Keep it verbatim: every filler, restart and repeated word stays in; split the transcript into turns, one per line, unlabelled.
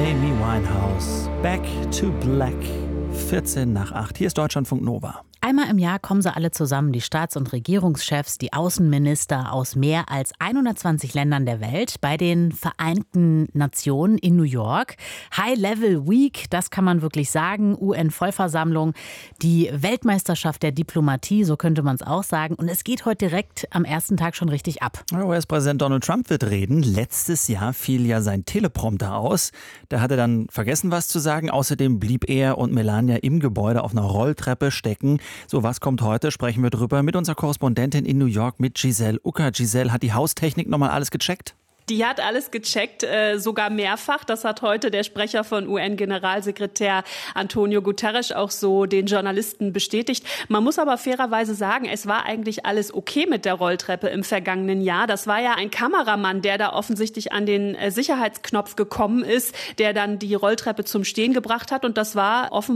Amy Winehouse, Back to Black, vierzehn nach acht. Hier ist Deutschlandfunk Nova.
Einmal im Jahr kommen sie alle zusammen, die Staats- und Regierungschefs, die Außenminister aus mehr als hundertzwanzig Ländern der Welt bei den Vereinten Nationen in New York. High-Level Week, das kann man wirklich sagen, U N-Vollversammlung, die Weltmeisterschaft der Diplomatie, so könnte man es auch sagen. Und es geht heute direkt am ersten Tag schon richtig ab.
U S-Präsident Donald Trump wird reden. Letztes Jahr fiel ja sein Teleprompter aus. Da hat er dann vergessen, was zu sagen. Außerdem blieb er und Melania im Gebäude auf einer Rolltreppe stecken. So, was kommt heute? Sprechen wir drüber mit unserer Korrespondentin in New York, mit Giselle Ucker. Giselle, hat die Haustechnik nochmal alles gecheckt?
Die hat alles gecheckt, äh, sogar mehrfach. Das hat heute der Sprecher von U N-Generalsekretär Antonio Guterres auch so den Journalisten bestätigt. Man muss aber fairerweise sagen, es war eigentlich alles okay mit der Rolltreppe im vergangenen Jahr. Das war ja ein Kameramann, der da offensichtlich an den äh, Sicherheitsknopf gekommen ist, der dann die Rolltreppe zum Stehen gebracht hat. Und das war offenbar